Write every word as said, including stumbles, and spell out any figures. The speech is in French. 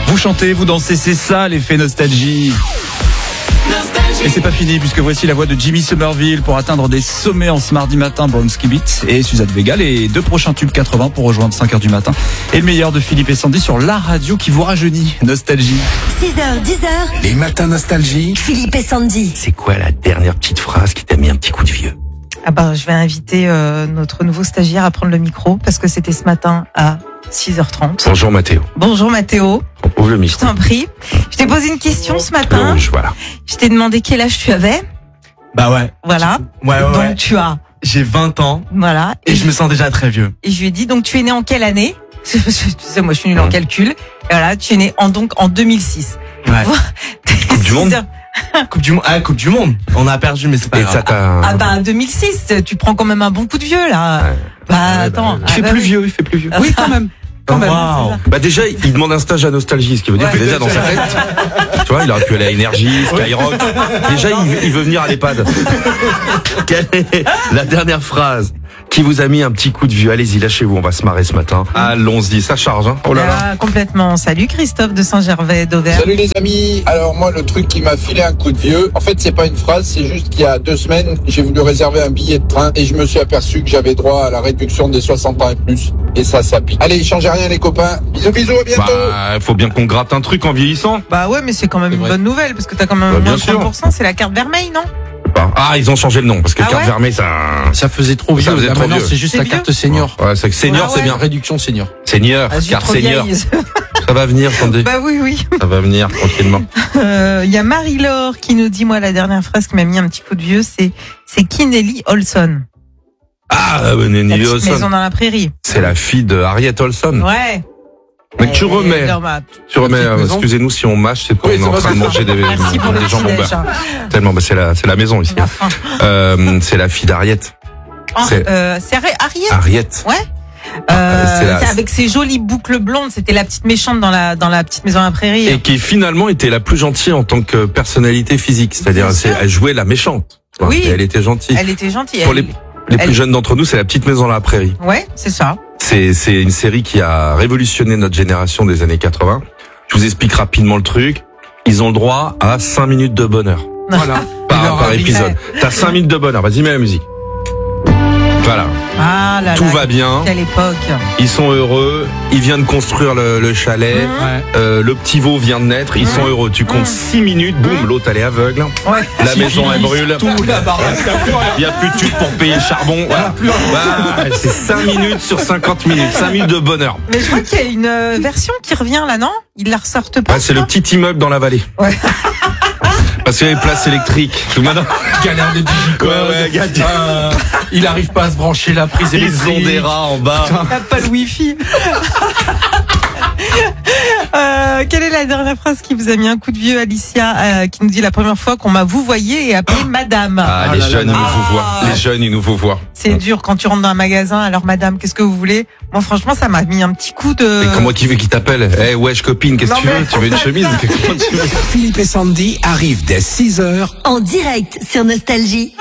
Vous chantez, vous dansez, c'est ça l'effet nostalgie. Et c'est pas fini puisque voici la voix de Jimmy Somerville pour atteindre des sommets en ce mardi matin. Bronski Beat et Suzanne Vega, les deux prochains tubes quatre-vingts pour rejoindre cinq heures du matin. Et le meilleur de Philippe et Sandy sur la radio qui vous rajeunit. Nostalgie. six heures, dix heures. Les matins nostalgie. Philippe et Sandy. C'est quoi la dernière petite phrase qui t'a mis un petit coup de vieux? Ah bah, je vais inviter euh, notre nouveau stagiaire à prendre le micro parce que c'était ce matin à six heures trente. Bonjour Mathéo. Bonjour Mathéo. On ouvre le Je micro. t'en prie. Je t'ai posé une question ce Le matin. rouge, voilà. Je t'ai demandé quel âge tu avais. Bah ouais. Voilà. Ouais, ouais, Donc ouais. tu as. J'ai vingt ans Voilà. et je me sens déjà très vieux. Et je lui ai dit, donc tu es né en quelle année? Tu sais, moi je suis nulle en calcul. Et voilà, tu es né en, donc en deux mille six. Ouais. Coupe du monde. Coupe du monde. Ah, Coupe du monde. On a perdu, mais c'est pas Et grave. ça t'a... Ah bah deux mille six, tu prends quand même un bon coup de vieux là. Ouais. Bah Ouais, attends. bah, il ah, fait bah, plus oui. vieux, il fait plus vieux. Oui quand même. Quand même. Waouh. Bah déjà, il demande un stage à Nostalgie, ce qui veut dire Ouais. que déjà dans sa tête, tu vois, il aurait pu aller à Énergie, Skyrock. Déjà, il, veut- il veut venir à l'EHPAD. Quelle est la dernière phrase qui vous a mis un petit coup de vieux? Allez-y, lâchez-vous, on va se marrer ce matin. Allons-y, ça charge, hein. Oh là là. Ah, complètement. Salut Christophe de Saint-Gervais d'Auvergne. Salut les amis. Alors moi le truc qui m'a filé un coup de vieux, en fait c'est pas une phrase, c'est juste qu'il y a deux semaines j'ai voulu réserver un billet de train et je me suis aperçu que j'avais droit à la réduction des soixante ans et plus. Et ça ça pique. Allez, changez rien les copains. Bisous bisous, à bientôt. Bah, faut bien qu'on gratte un truc en vieillissant. Bah ouais, mais c'est quand même une vrai. bonne nouvelle parce que t'as quand même Bah, bien moins de sûr. trente pour cent. C'est la carte vermeille, non? Ah, ils ont changé le nom, parce que Ah carte ouais vermeille, ça... Ça faisait trop Ça vieux. faisait Là, trop maintenant, vieux. c'est juste C'est la vieux carte senior. Ouais, c'est que senior, Ah c'est ouais. bien. Réduction senior. Senior, Ah, je suis carte trop senior. vieille. Ça va venir, Sandy. Bah oui, oui. Ça va venir, tranquillement. Il euh, y a Marie-Laure qui nous dit, moi, la dernière phrase qui m'a mis un petit coup de vieux, c'est c'est qui Nelly Olson? Ah, bah, La Nelly petite Olson. maison dans la prairie. C'est la fille de Harriet Olson. Ouais. Mais tu Et- remets. non, bah, Tu remets, petite euh, maison. excusez-nous si on mâche, c'est qu'on Oui, est c'est en pas train de ça. manger des, Merci pour le des jambons petit-déj. beurre. Tellement, bah, c'est la, c'est la maison ici. La fin. Euh, c'est la fille d'Harriet. Ah, C'est- euh, c'est Harry- Harriet. Harriet. Ouais. Ah, Euh, c'est la- c'est avec ses jolies boucles blondes. C'était la petite méchante dans la dans la petite maison à la prairie. Et qui finalement était la plus gentille en tant que personnalité physique. C'est-à-dire, Bien c'est, sûr. elle jouait la méchante. Oui. Et elle était gentille. Elle était gentille. Pour elle- les, les elle- plus jeunes d'entre nous, c'est la petite maison dans la prairie. Ouais, c'est ça. C'est, c'est une série qui a révolutionné notre génération des années quatre-vingts. Je vous explique rapidement le truc. Ils ont le droit à cinq minutes de bonheur. Voilà. Par, Il leur par arrive. épisode. T'as cinq minutes de bonheur. Vas-y, mets la musique. Voilà. Ah là Tout là. va bien. Quelle époque. Ils sont heureux. Il vient de construire le, le chalet. Mmh. Ouais. Euh, le petit veau vient de naître. Ils sont heureux. Tu comptes six minutes. Boum, l'autre elle est aveugle. Ouais. La maison elle brûle. Tout la baraque. Il y a plus de thunes pour payer le charbon. Voilà. Bah, c'est cinq minutes sur cinquante minutes. cinq minutes de bonheur. Mais je crois qu'il y a une euh, version qui revient là, non? Ils la ressortent pas. Ouais, c'est le petit immeuble dans la vallée. Ouais. Parce qu'il y a les places électriques. Tout maintenant. Galère de digicode. Ouais, ouais, gars, Euh, il arrive pas à se brancher la prise Ils électrique. ont des rats en bas. Il n'y a pas le wifi. euh, quelle est la dernière phrase qui vous a mis un coup de vieux, Alicia, euh, qui nous dit la première fois qu'on m'a vouvoyé et appelé madame? Ah, Ah les là là jeunes, là ils nous là. vous voient. Les jeunes, ils nous vous voient. C'est dur quand tu rentres dans un magasin. Alors madame, qu'est-ce que vous voulez? Moi franchement, ça m'a mis un petit coup de... Et comment qui veut qui t'appelle? Eh, wesh, copine, qu'est-ce que Non, tu veux? mais- Tu veux une chemise? Comment tu veux? En direct sur Nostalgie.